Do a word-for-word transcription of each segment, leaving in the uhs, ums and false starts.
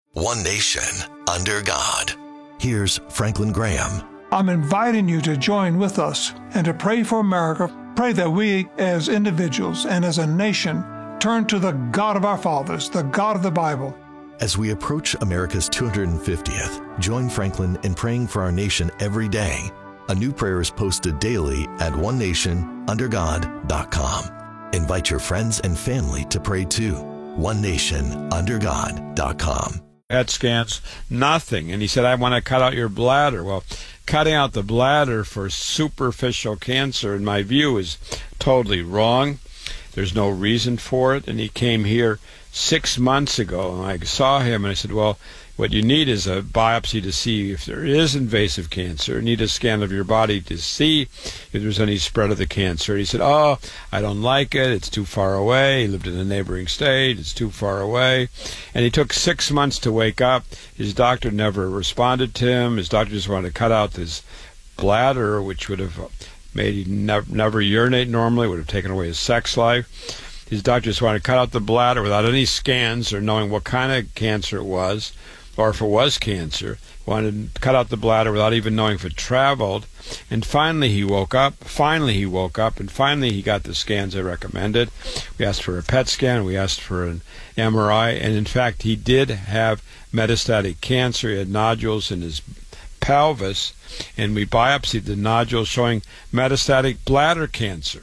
One nation, under God. Here's Franklin Graham. I'm inviting you to join with us and to pray for America. Pray that we as individuals and as a nation turn to the God of our fathers, the God of the Bible. As we approach America's two hundred fiftieth, join Franklin in praying for our nation every day. A new prayer is posted daily at one nation under god dot com. Invite your friends and family to pray too. one nation under god dot com. P E T scans, nothing. And he said, I want to cut out your bladder. Well, cutting out the bladder for superficial cancer, in my view, is totally wrong. There's no reason for it. And he came here six months ago, and I saw him, and I said, well, what you need is a biopsy to see if there is invasive cancer. You need a scan of your body to see if there's any spread of the cancer. He said, oh, I don't like it. It's too far away. He lived in a neighboring state. It's too far away. And he took six months to wake up. His doctor never responded to him. His doctor just wanted to cut out his bladder, which would have made him never, never urinate normally, would have taken away his sex life. His doctor just wanted to cut out the bladder without any scans or knowing what kind of cancer it was, or if it was cancer. Wanted to cut out the bladder without even knowing if it traveled. And finally he woke up. Finally he woke up, and finally he got the scans I recommended. We asked for a P E T scan. We asked for an M R I. And in fact, he did have metastatic cancer. He had nodules in his pelvis, and we biopsied the nodules showing metastatic bladder cancer.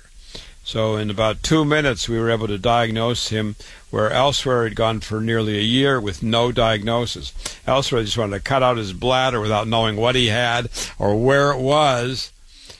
So in about two minutes, we were able to diagnose him, where elsewhere he'd gone for nearly a year with no diagnosis. Elsewhere, they just wanted to cut out his bladder without knowing what he had or where it was.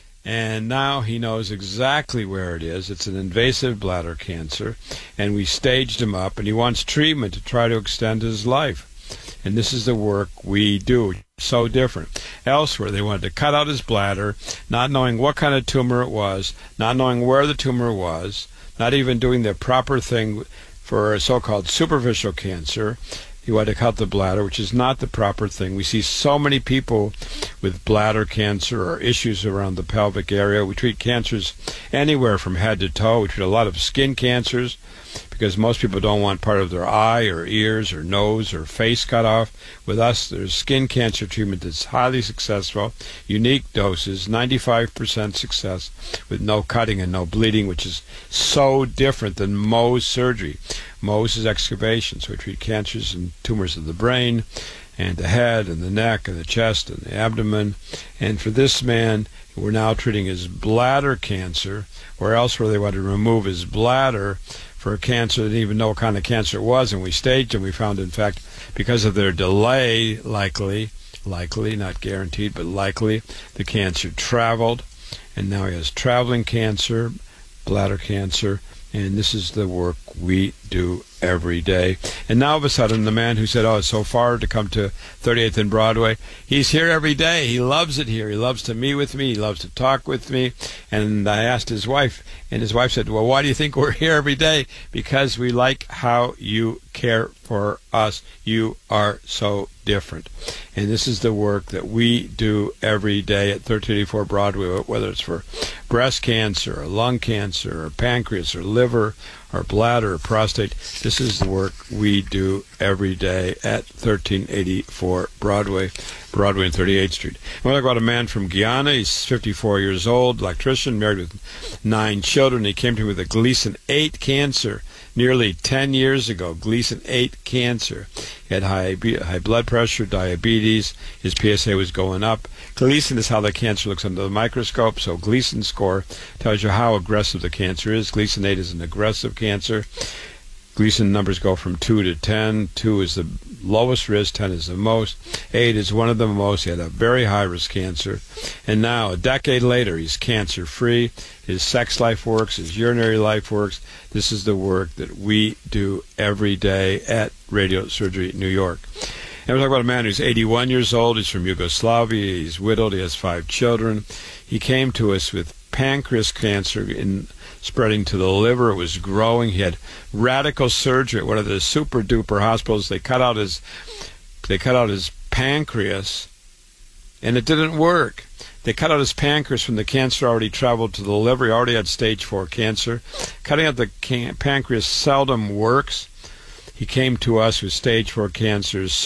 And now he knows exactly where it is. It's an invasive bladder cancer. And we staged him up, and he wants treatment to try to extend his life. And this is the work we do. So different. Elsewhere, they wanted to cut out his bladder, not knowing what kind of tumor it was, not knowing where the tumor was, not even doing the proper thing for a so-called superficial cancer. He wanted to cut the bladder, which is not the proper thing. We see so many people with bladder cancer or issues around the pelvic area. We treat cancers anywhere from head to toe. We treat a lot of skin cancers, because most people don't want part of their eye or ears or nose or face cut off. With us, there's skin cancer treatment that's highly successful, unique doses, ninety-five percent success with no cutting and no bleeding, which is so different than Mohs surgery. Mohs is excavation, so we treat cancers and tumors of the brain and the head and the neck and the chest and the abdomen. And for this man, we're now treating his bladder cancer, where elsewhere they wanted to remove his bladder for a cancer they didn't even know what kind of cancer it was, and we staged him. We found, in fact, because of their delay, likely, likely, not guaranteed, but likely, the cancer traveled, and now he has traveling cancer, bladder cancer, and this is the work we do every day. And now all of a sudden, the man who said, oh, it's so far to come to thirty-eighth and Broadway, he's here every day. He loves it here. He loves to meet with me. He loves to talk with me. And I asked his wife, and his wife said, well, why do you think we're here every day? Because we like how you care for us. You are so different. And this is the work that we do every day at thirteen eighty-four Broadway, whether it's for breast cancer or lung cancer or pancreas or liver or bladder or prostate. This is the work we do every day at thirteen eighty-four Broadway, Broadway and thirty-eighth Street. And we'll talk about a man from Guyana. He's fifty-four years old, electrician, married with nine children. He came to me with a Gleason eight cancer nearly ten years ago. Gleason eight cancer. He had high, high blood pressure, diabetes. His P S A was going up. Gleason is how the cancer looks under the microscope. So Gleason score tells you how aggressive the cancer is. Gleason eight is an aggressive cancer. Gleason numbers go from two to ten. two is the lowest risk, ten is the most. eight is one of the most. He had a very high-risk cancer. And now, a decade later, he's cancer-free. His sex life works. His urinary life works. This is the work that we do every day at Radio Surgery New York. And we're talking about a man who's eighty-one years old. He's from Yugoslavia. He's widowed. He has five children. He came to us with pancreas cancer in spreading to the liver. It was growing. He had radical surgery at one of the super duper hospitals. They cut out his they cut out his pancreas, and it didn't work. They cut out his pancreas when the cancer already traveled to the liver. He already had stage four cancer. Cutting out the can- pancreas seldom works. He came to us with stage four cancer.